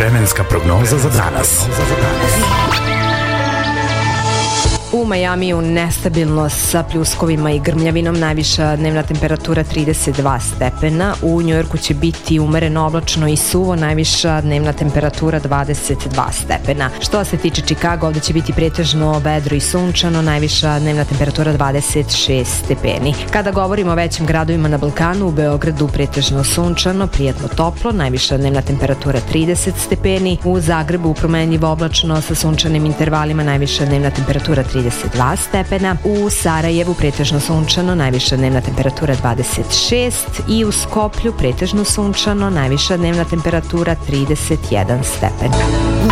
Vremenska prognoza za danas. U Majamiju nestabilno sa pljuskovima i grmljavinom, najviša dnevna temperatura 32 stepena. U Njujorku će biti umereno oblačno i suvo, najviša dnevna temperatura 22 stepena. Što se tiče Čikaga, ovde će biti pretežno vedro i sunčano, najviša dnevna temperatura 26 stepeni. Kada govorimo o većim gradovima na Balkanu, u Beogradu pretežno sunčano, prijatno toplo, najviša dnevna temperatura 30 stepeni. U Zagrebu promenljivo oblačno sa sunčanim intervalima, najviša dnevna temperatura 32 stepena. U Sarajevu pretežno sunčano, najviša dnevna temperatura 26 i u Skoplju pretežno sunčano, najviša dnevna temperatura 31 stepen.